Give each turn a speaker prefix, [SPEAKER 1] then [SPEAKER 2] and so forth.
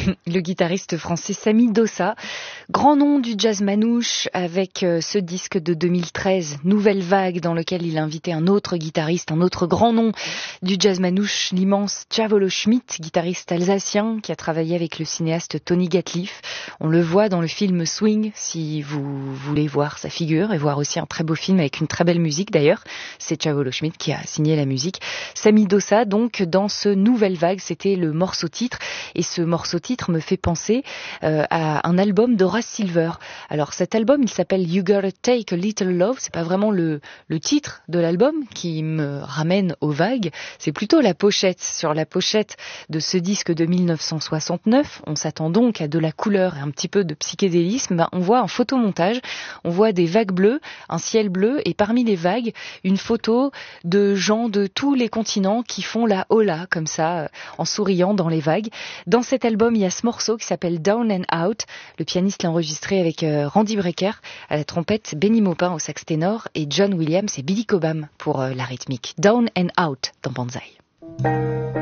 [SPEAKER 1] Le guitariste français Samy Dossa, grand nom du jazz manouche avec ce disque de 2013, Nouvelle Vague, dans lequel il a invité un autre guitariste, un autre grand nom du jazz manouche, l'immense Tchavolo Schmitt, guitariste alsacien qui a travaillé avec le cinéaste Tony Gatliff. On le voit dans le film Swing, si vous voulez voir sa figure et voir aussi un très beau film avec une très belle musique d'ailleurs. C'est Tchavolo Schmitt qui a signé la musique. Samy Dossa, donc, dans ce Nouvelle Vague, c'était le morceau titre. Et ce morceau titre me fait penser à un album d'Horace Silver. Alors cet album, il s'appelle You Gotta Take a Little Love. C'est pas vraiment le titre de l'album qui me ramène aux vagues. C'est plutôt la pochette. Sur la pochette de ce disque de 1969, on s'attend donc à de la couleur et un petit peu de psychédélisme. On voit un photomontage. On voit des vagues bleues, un ciel bleu et parmi les vagues, une photo de gens de tous les continents qui font la hola comme ça, en souriant dans les vagues. Dans cet album, il y a ce morceau qui s'appelle Down and Out. Le pianiste l'a enregistré avec Randy Brecker à la trompette, Benny Maupin au sax ténor et John Williams et Billy Cobham pour la rythmique. Down and Out dans Banzai.